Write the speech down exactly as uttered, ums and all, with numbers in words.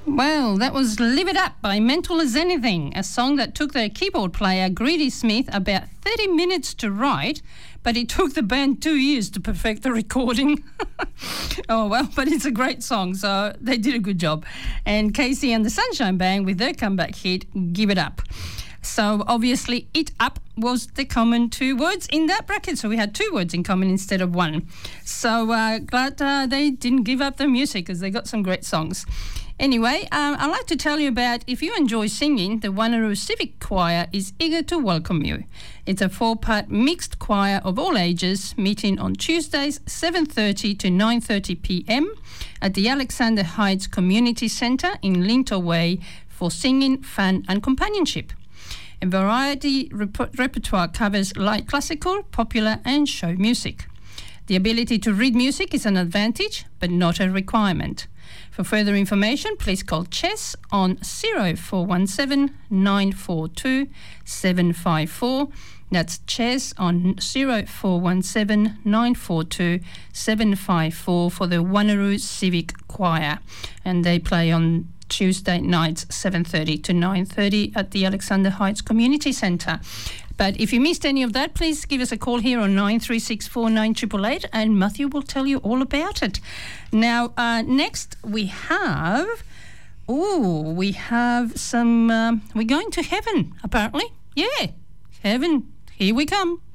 Well, that was Live It Up by Mental as Anything, a song that took the keyboard player Greedy Smith about thirty minutes to write, but it took the band two years to perfect the recording. Oh, well, but it's a great song, so they did a good job. And Casey and the Sunshine Band with their comeback hit, Give It Up. So obviously, It Up was the common two words in that bracket. So we had two words in common instead of one. So uh, glad uh, they didn't give up the music because they got some great songs. Anyway, um, I'd like to tell you about if you enjoy singing, the Wanneroo Civic Choir is eager to welcome you. It's a four-part mixed choir of all ages meeting on Tuesdays seven thirty to nine thirty p m at the Alexander Heights Community Centre in Lintor Way for singing, fun and companionship. A variety rep- repertoire covers light classical, popular and show music. The ability to read music is an advantage, but not a requirement. For further information, please call Chess on zero four one seven nine four two seven five four. That's Chess on zero four one seven nine four two seven five four for the Wanneroo Civic Choir. And they play on Tuesday nights, seven thirty to nine thirty at the Alexander Heights Community Centre. But if you missed any of that, please give us a call here on nine three six four nine eight eight eight and Matthew will tell you all about it. Now, uh, next we have, oh, we have some, um, we're going to heaven, apparently. Yeah, heaven, here we come.